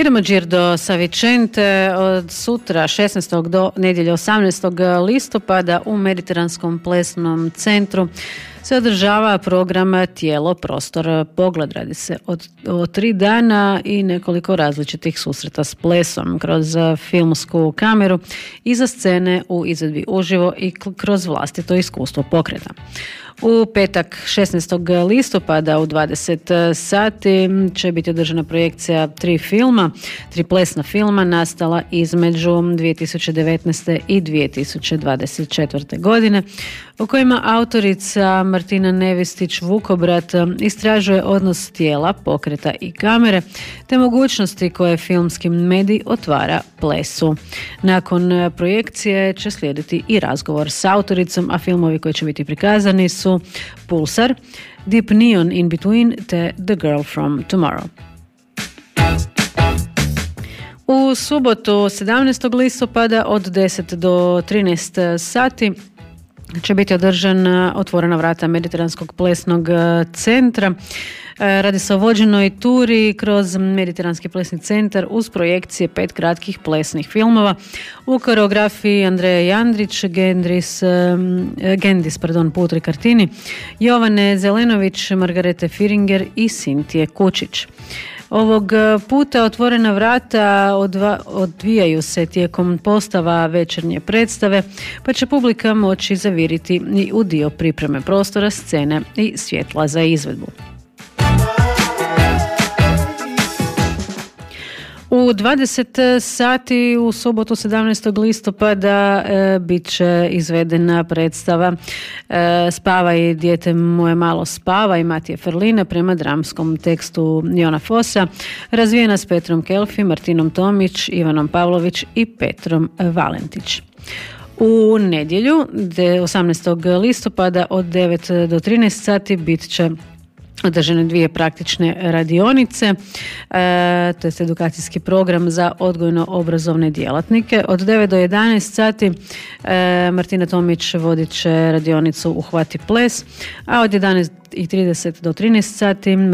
Idemo Girdo sa Vicente od sutra 16. do nedjelje 18. listopada u Mediteranskom plesnom centru se održava program Tijelo, prostor, pogled. Radi se o 3 dana i nekoliko različitih susreta s plesom kroz filmsku kameru, iza scene, u izvedbi uživo i kroz vlastito iskustvo pokreta. U petak 16. listopada u 20 sati će biti održana projekcija 3 plesna filma nastala između 2019. i 2024. godine, u kojima autorica Martina Nevistić-Vukobrat istražuje odnos tijela, pokreta i kamere, te mogućnosti koje filmski medij otvara plesu. Nakon projekcije će slijediti i razgovor s autoricom, a filmovi koji će biti prikazani su Pulsar, Deep Neon in Between te The Girl from Tomorrow. U subotu 17. listopada od 10 do 13 sati će biti održana otvorena vrata Mediteranskog plesnog centra. Radi se o vođenoj turi kroz Mediteranski plesni centar uz projekcije 5 kratkih plesnih filmova u koreografiji Andreja Jandrić, Gendis Putri Kartini, Jovane Zelenović, Margarete Firinger i Sintije Kučić. Ovog puta otvorena vrata odvijaju se tijekom postava večernje predstave, pa će publika moći zaviriti i u dio pripreme prostora, scene i svjetla za izvedbu. U 20 sati u subotu 17. listopada bit će izvedena predstava Spavaj, dijete moje malo spavaj Matije Ferline prema dramskom tekstu Jona Fosa, razvijena s Petrom Kelfi, Martinom Tomić, Ivanom Pavlović i Petrom Valentić. U nedjelju 18. listopada od 9 do 13 sati bit će održane 2 praktične radionice, to je edukacijski program za odgojno-obrazovne djelatnike. Od 9 do 11 sati Martina Tomić vodit će radionicu Uhvati ples, a od 11:30 do 13 sati